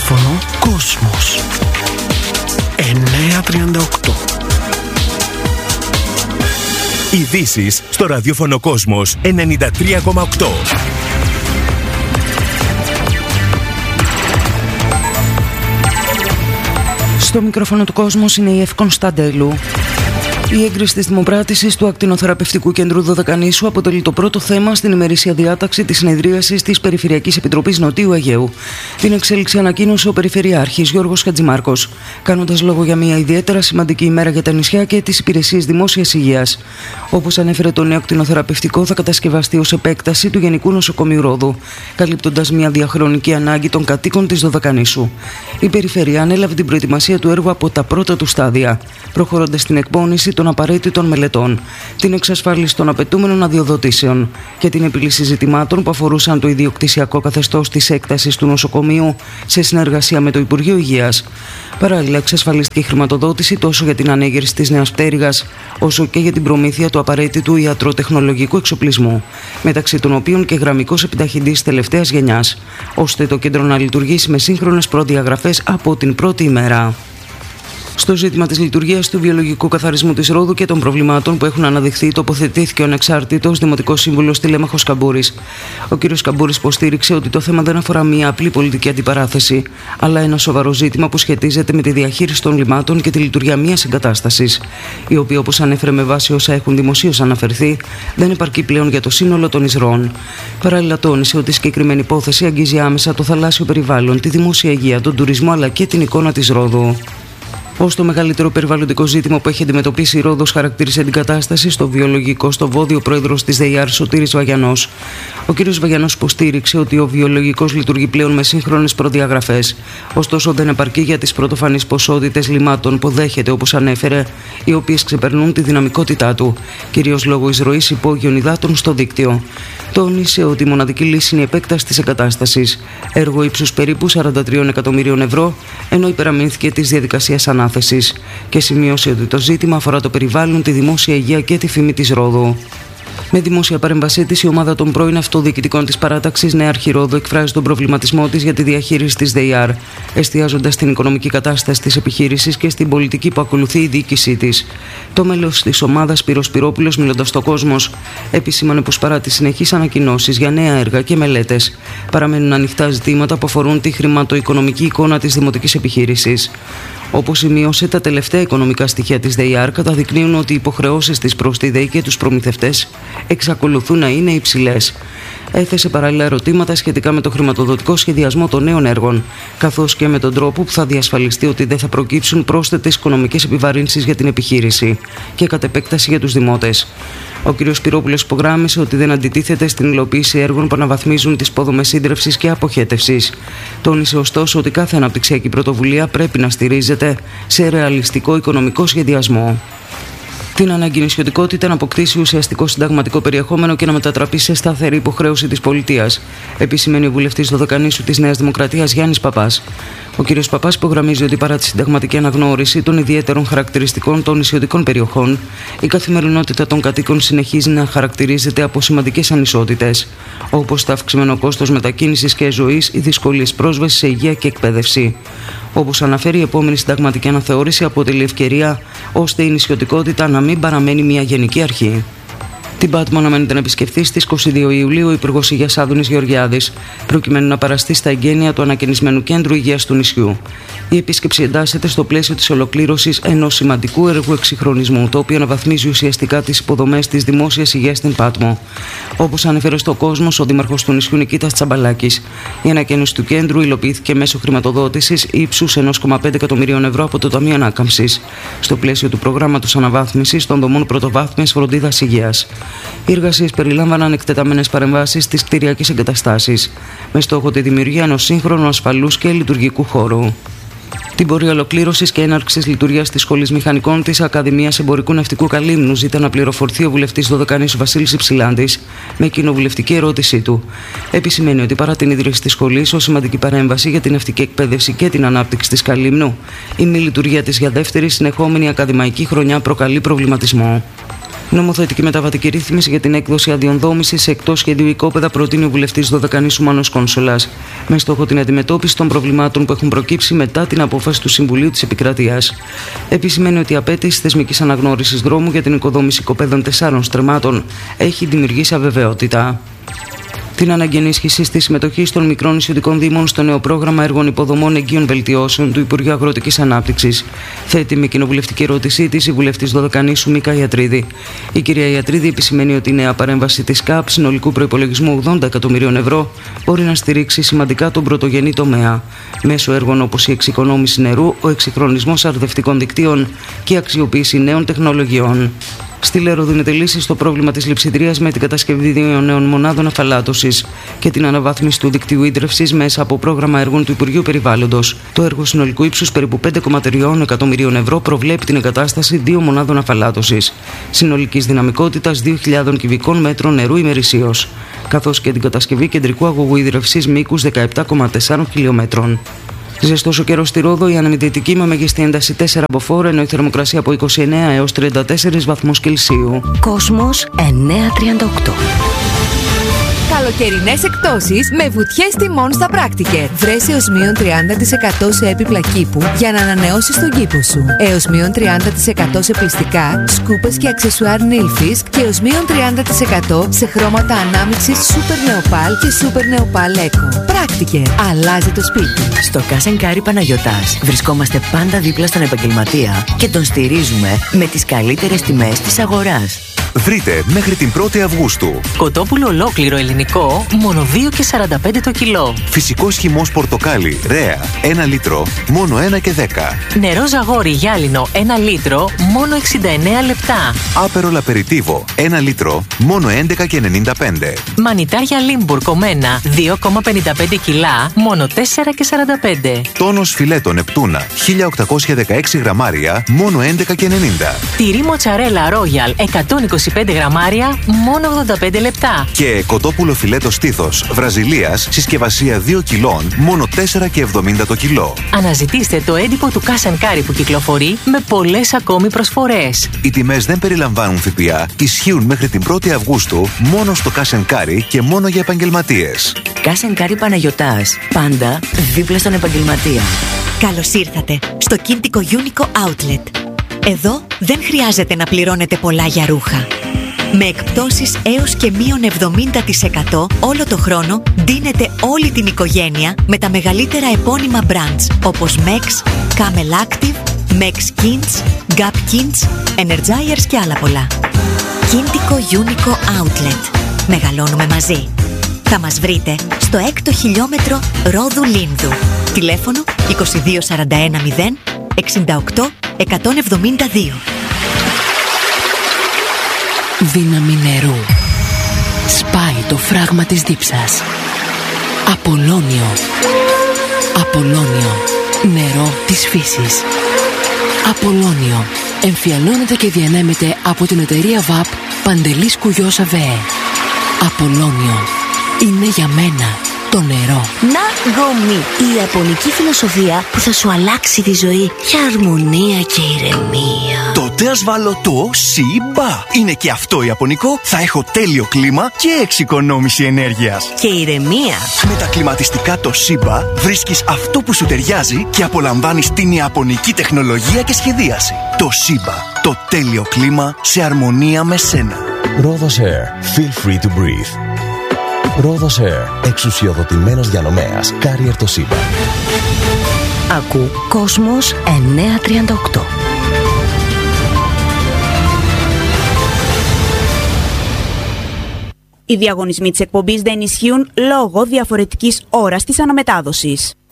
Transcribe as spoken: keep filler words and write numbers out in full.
ραδιόφωνο Κόσμος εννιακόσια τριάντα οκτώ. Ειδήσεις στο ραδιόφωνο Κόσμος ενενήντα τρία κόμμα οκτώ. Στο μικρόφωνο του Κόσμος είναι η Ευ Κωνσταντέλου. Η έγκριση της δημοπράτησης του Ακτινοθεραπευτικού Κέντρου Δωδεκανήσου αποτελεί το πρώτο θέμα στην ημερήσια διάταξη της συνεδρίασης της Περιφερειακής Επιτροπής Νοτιού Αιγαίου. Την εξέλιξη ανακοίνωσε ο Περιφερειάρχης Γιώργος Χατζημάρκος, κάνοντας λόγο για μια ιδιαίτερα σημαντική ημέρα για τα νησιά και τις υπηρεσίες δημόσιας υγείας. Όπως ανέφερε, το νέο ακτινοθεραπευτικό θα κατασκευαστεί ως επέκταση του Γενικού Νοσοκομείου Ρόδου, καλύπτοντας μια διαχρονική ανάγκη των κατοίκων της Δωδεκανήσου. Η Περιφέρεια ανέλαβε την προετοιμασία του έργου από τα πρώτα του στάδια, προχωρώντας στην εκπόνηση των απαραίτητων μελετών, την εξασφάλιση των απαιτούμενων αδειοδοτήσεων και την επίλυση ζητημάτων που αφορούσαν το ιδιοκτησιακό καθεστώς της έκτασης του νοσοκομείου σε συνεργασία με το Υπουργείο Υγείας. Παράλληλα, εξασφαλίστηκε η χρηματοδότηση τόσο για την ανέγερση της νέας πτέρυγας, όσο και για την προμήθεια του απαραίτητου ιατροτεχνολογικού εξοπλισμού, μεταξύ των οποίων και γραμμικός επιταχυντής τελευταίας γενιάς, ώστε το κέντρο να λειτουργήσει με σύγχρονες προδιαγραφές από την πρώτη ημέρα. Στο ζήτημα της λειτουργίας του βιολογικού καθαρισμού της Ρόδου και των προβλημάτων που έχουν αναδειχθεί, τοποθετήθηκε ο ανεξάρτητος Δημοτικός Σύμβουλος Τηλέμαχος Καμπούρης. Ο κ. Καμπούρης υποστήριξε ότι το θέμα δεν αφορά μια απλή πολιτική αντιπαράθεση, αλλά ένα σοβαρό ζήτημα που σχετίζεται με τη διαχείριση των λιμάτων και τη λειτουργία μιας εγκατάστασης, η οποία, όπως ανέφερε με βάση όσα έχουν δημοσίως αναφερθεί, δεν επαρκεί πλέον για το σύνολο των εισρώων. Παράλληλα, τόνισε ότι η συγκεκριμένη υπόθεση αγγίζει άμεσα το θαλάσσιο περιβάλλον, τη δημόσια υγεία, τον τουρισμό αλλά και την εικόνα της Ρόδου. Ως το μεγαλύτερο περιβαλλοντικό ζήτημα που έχει αντιμετωπίσει η Ρόδος, χαρακτήρισε την κατάσταση στο βιολογικό στο Βόδι ο πρόεδρος της ΔΕΙΑΡ Σωτήρης Βαγιανός. Ο κ. Βαγιανός υποστήριξε ότι ο βιολογικός λειτουργεί πλέον με σύγχρονες προδιαγραφές, ωστόσο δεν επαρκεί για τις πρωτοφανείς ποσότητες λιμάτων που δέχεται, όπως ανέφερε, οι οποίες ξεπερνούν τη δυναμικότητά του, κυρίως λόγω εισρωής υπόγειων υδάτων στο δίκτυο. Τόνισε ότι η μοναδική λύση είναι η επέκταση της εγκατάστασης, έργο ύψους περίπου σαράντα τρία εκατομμυρίων ευρώ, ενώ υπεραμείνθηκε της διαδικασίας ανάθεσης, και σημείωσε ότι το ζήτημα αφορά το περιβάλλον, τη δημόσια υγεία και τη φήμη της Ρόδου. Με δημόσια παρέμβασή της, η ομάδα των πρώην αυτοδιοικητικών της παράταξης Νέα Αρχή Ρόδου εκφράζει τον προβληματισμό της για τη διαχείριση της ΔΕΙΑΡ, εστιάζοντας στην οικονομική κατάσταση της επιχείρησης και στην πολιτική που ακολουθεί η διοίκησή της. Το μέλος της ομάδας, Σπύρος Σπυρόπουλος, μιλώντας στο Κόσμος, επισήμανε πως παρά τις συνεχείς ανακοινώσεις για νέα έργα και μελέτες, παραμένουν ανοιχτά ζητήματα που αφορούν τη χρηματοοικονομική εικόνα της δημοτικής επιχείρησης. Όπως σημείωσε, τα τελευταία οικονομικά στοιχεία της ΔΕΙΑΡ καταδεικνύουν ότι οι υποχρεώσεις της προς τη ΔΕΗ και τους προμηθευτές εξακολουθούν να είναι υψηλές. Έθεσε παράλληλα ερωτήματα σχετικά με το χρηματοδοτικό σχεδιασμό των νέων έργων, καθώς και με τον τρόπο που θα διασφαλιστεί ότι δεν θα προκύψουν πρόσθετες οικονομικές επιβαρύνσεις για την επιχείρηση και κατ' επέκταση για τους δημότες. Ο κ. Σπυρόπουλος υπογράμμισε ότι δεν αντιτίθεται στην υλοποίηση έργων που αναβαθμίζουν τις υποδομές σύντρευσης και αποχέτευσης. Τόνισε ωστόσο ότι κάθε αναπτυξιακή πρωτοβουλία πρέπει να στηρίζεται σε ρεαλιστικό οικονομικό σχεδιασμό. Την ανάγκη νησιωτικότητα να αποκτήσει ουσιαστικό συνταγματικό περιεχόμενο και να μετατραπεί σε σταθερή υποχρέωση της πολιτείας, επισημαίνει ο βουλευτής Δωδεκανήσου της Νέας Δημοκρατίας Γιάννης Παπάς. Ο κ. Παπάς υπογραμμίζει ότι παρά τη συνταγματική αναγνώριση των ιδιαίτερων χαρακτηριστικών των νησιωτικών περιοχών, η καθημερινότητα των κατοίκων συνεχίζει να χαρακτηρίζεται από σημαντικές ανισότητες, όπως το αυξημένο κόστος μετακίνησης και ζωής, οι δυσκολίες πρόσβασης σε υγεία και εκπαίδευση. Όπως αναφέρει, η επόμενη συνταγματική αναθεώρηση αποτελεί ευκαιρία ώστε η νησιωτικότητα να μην παραμένει μια γενική αρχή. Την Πάτμο αναμένεται να επισκεφθεί στις είκοσι δύο Ιουλίου ο Υπουργός Υγείας Άδωνης Γεωργιάδης, προκειμένου να παραστεί στα εγγένεια του ανακαινισμένου κέντρου υγείας του νησιού. Η επίσκεψη εντάσσεται στο πλαίσιο της ολοκλήρωσης ενός σημαντικού έργου εξυγχρονισμού, το οποίο αναβαθμίζει ουσιαστικά τις υποδομές της δημόσιας υγείας στην Πάτμο. Όπως ανέφερε στο Κόσμος ο Δήμαρχος του νησιού Νικήτας Τσαμπαλάκης, η ανακαίνιση του κέντρου υλοποιήθηκε μέσω χρηματοδότησης ύψους ενός κόμμα πέντε εκατομμυρίων ευρώ από το Ταμείο Ανάκαμψης, στο πλαίσιο του προγράμματος αναβάθμισης των δομών πρωτοβάθμιας φροντίδας υγείας. Οι εργασίες περιλάμβαναν εκτεταμένες παρεμβάσεις στις κτηριακές εγκαταστάσεις, με στόχο τη δημιουργία ενός σύγχρονου, ασφαλούς και λειτουργικού χώρου. Την πορεία ολοκλήρωσης και έναρξης λειτουργίας της Σχολής Μηχανικών της Ακαδημίας Εμπορικού Ναυτικού Καλύμνου ζητά να πληροφορθεί ο βουλευτής Δωδεκανήσου Βασίλης Υψηλάντης με κοινοβουλευτική ερώτησή του. Επισημαίνει ότι παρά την ίδρυση της σχολής ως σημαντική παρέμβαση για την ναυτική εκπαίδευση και την ανάπτυξη της Καλύμνου, η μη λειτουργία της για δεύτερη συνεχόμενη ακαδημαϊκή χρονιά προκαλεί προβληματισμό. Νομοθετική μεταβατική ρύθμιση για την έκδοση αδειών δόμησης σε εκτός σχεδίου οικόπεδα προτείνει ο βουλευτής Δωδεκανήσου Μάνος Κόνσολας, με στόχο την αντιμετώπιση των προβλημάτων που έχουν προκύψει μετά την απόφαση του Συμβουλίου της Επικρατείας. Επισημαίνει ότι η απέτηση θεσμικής αναγνώρισης δρόμου για την οικοδόμηση οικοπαίδων τεσσάρων στρεμμάτων έχει δημιουργήσει αβεβαιότητα. Την ανάγκη ενίσχυσης της συμμετοχής των μικρών νησιωτικών δήμων στο νέο πρόγραμμα έργων υποδομών εγγύων βελτιώσεων του Υπουργείου Αγροτικής Ανάπτυξης, θέτει με κοινοβουλευτική ερώτησή της η βουλευτής Δωδεκανήσου Μίκα Ιατρίδη. Η κυρία Ιατρίδη επισημαίνει ότι η νέα παρέμβαση της ΚΑΠ συνολικού προϋπολογισμού ογδόντα εκατομμυρίων ευρώ μπορεί να στηρίξει σημαντικά τον πρωτογενή τομέα, μέσω έργων όπως η εξοικονόμηση νερού, ο εξυγχρονισμός αρδευτικών δικτύων και η αξιοποίηση νέων τεχνολογιών. Στη Λέρο δίνεται λύση στο πρόβλημα της λειψιδρίας με την κατασκευή δύο νέων μονάδων αφαλάτωσης και την αναβάθμιση του δικτύου ίδρευσης μέσα από πρόγραμμα έργων του Υπουργείου Περιβάλλοντος. Το έργο συνολικού ύψους περίπου πέντε κόμμα τρία εκατομμυρίων ευρώ προβλέπει την εγκατάσταση δύο μονάδων αφαλάτωσης, συνολικής δυναμικότητας δύο χιλιάδες κυβικών μέτρων νερού ημερησίως, καθώς και την κατασκευή κεντρικού αγωγού ίδρευσης μήκους δεκαεπτά κόμμα τέσσερα χιλιόμετρων. Ζεστός ο καιρός στη Ρόδο, η αναμετρητική με μέγιστη ένταση τέσσερα μποφόρ, ενώ η θερμοκρασία από είκοσι εννέα έως τριάντα τέσσερις βαθμούς Κελσίου. Κόσμος εννιακόσια τριάντα οκτώ. Καλοκαιρινές εκπτώσεις με βουτιές τιμών στα Πράκτικερ. Βρες έως μείον τριάντα τοις εκατό σε έπιπλα κήπου για να ανανεώσεις τον κήπο σου. Έως μείον τριάντα τοις εκατό σε πλυστικά, σκούπες και αξεσουάρ Nilfisk και έως μείον τριάντα τοις εκατό σε χρώματα ανάμειξης Super Neopal και Super Neopal Eco. Πράκτικερ. Αλλάζει το σπίτι. Στο Cash and Carry Παναγιωτάς βρισκόμαστε πάντα δίπλα στον επαγγελματία και τον στηρίζουμε με τις καλύτερες τιμές της αγοράς. Βρείτε μέχρι την πρώτη Αυγούστου κοτόπουλο ολόκληρο ελληνικό, μόνο δύο και σαράντα πέντε το κιλό. Φυσικός χυμός πορτοκάλι, ρέα, ένα λίτρο, μόνο ένα και δέκα. Νερό ζαγόρι γυάλινο, ένα λίτρο, μόνο εξήντα εννέα λεπτά. Άπερολ απεριτίβο, ένα λίτρο, μόνο έντεκα και ενενήντα πέντε. Μανιτάρια Λίμπουρ κομμένα, δύο κόμμα πενήντα πέντε κιλά, μόνο τέσσερα και σαράντα πέντε. Τόνος φιλέτο Νεπτούνα, χίλια οκτακόσια δεκαέξι γραμμάρια, μόνο έντεκα και ενενήντα. Τυρί μοτσαρέλα Ρόγιαλ, εκατόν είκοσι πέντε γραμμάρια, μόνο ογδόντα πέντε λεπτά. Και κοτόπουλο φιλέτο στήθος Βραζιλίας, συσκευασία δύο κιλών, μόνο τέσσερα και εβδομήντα το κιλό. Αναζητήστε το έντυπο του Cash and Carry που κυκλοφορεί με πολλές ακόμη προσφορές. Οι τιμές δεν περιλαμβάνουν ΦΠΑ, ισχύουν μέχρι την πρώτη Αυγούστου μόνο στο Cash and Carry και μόνο για επαγγελματίες. Cash and Carry Παναγιωτάς, πάντα δίπλα στον επαγγελματία. Καλώς ήρθατε στο Κίντικο Unico Outlet. Εδώ δεν χρειάζεται να πληρώνετε πολλά για ρούχα. Με εκπτώσεις έως και μείον εβδομήντα τοις εκατό όλο το χρόνο ντύνετε όλη την οικογένεια με τα μεγαλύτερα επώνυμα brands όπως Mex, Camel Active, Mex Kins, Gap Kins, Energizers και άλλα πολλά. Κίντικο Unico Outlet. Μεγαλώνουμε μαζί. Θα μας βρείτε στο έκτο χιλιόμετρο Ρόδου Λίνδου. Τηλέφωνο είκοσι δύο σαράντα ένα μηδέν εξήντα οκτώ εκατόν εβδομήντα δύο. Δύναμη νερού. Σπάει το φράγμα της δίψας. Απολώνιο. Απολώνιο. Νερό της φύσης. Απολώνιο. Εμφιαλώνεται και διανέμεται από την εταιρεία βαπ Παντελής Κουγιός ΑΒΕ. Απολώνιο. Είναι για μένα το νερό. Να Γομί, η ιαπωνική φιλοσοφία που θα σου αλλάξει τη ζωή για αρμονία και ηρεμία. Τότε ας βάλω το Σιμπα. Είναι και αυτό ιαπωνικό. Θα έχω τέλειο κλίμα και εξοικονόμηση ενέργειας. Και ηρεμία. Με τα κλιματιστικά το Σιμπα βρίσκεις αυτό που σου ταιριάζει και απολαμβάνεις την ιαπωνική τεχνολογία και σχεδίαση. Το Σιμπα. Το τέλειο κλίμα σε αρμονία με σένα. Rhodos Air. Feel free to breathe. Rhodos Air. Εξουσιοδοτημένος διανομέας. Carrier Toshiba. Ακού Κόσμος εννιακόσια τριάντα οκτώ. Οι διαγωνισμοί της εκπομπής δεν ισχύουν λόγω διαφορετικής ώρας της αναμετάδοσης.